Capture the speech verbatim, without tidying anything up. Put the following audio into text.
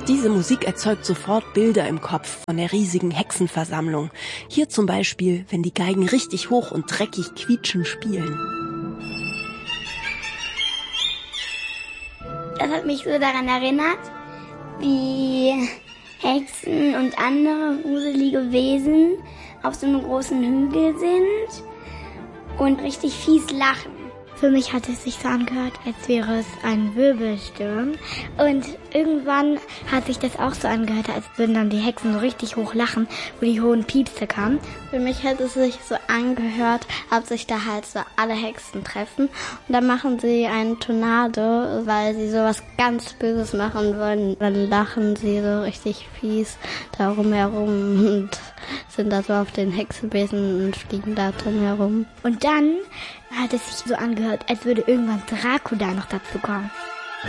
Diese Musik erzeugt sofort Bilder im Kopf von der riesigen Hexenversammlung. Hier zum Beispiel, wenn die Geigen richtig hoch und dreckig quietschend spielen. Das hat mich so daran erinnert, wie Hexen und andere gruselige Wesen auf so einem großen Hügel sind und richtig fies lachen. Für mich hat es sich so angehört, als wäre es ein Wirbelsturm. Und irgendwann hat sich das auch so angehört, als würden dann die Hexen so richtig hoch lachen, wo die hohen Piepse kamen. Für mich hat es sich so angehört, als sich da halt so alle Hexen treffen. Und dann machen sie einen Tornado, weil sie sowas ganz Böses machen wollen. Dann lachen sie so richtig fies darum herum und sind da so auf den Hexenbesen und fliegen da drin herum. Und dann hat es sich so angehört, als würde irgendwann Dracula noch dazu kommen.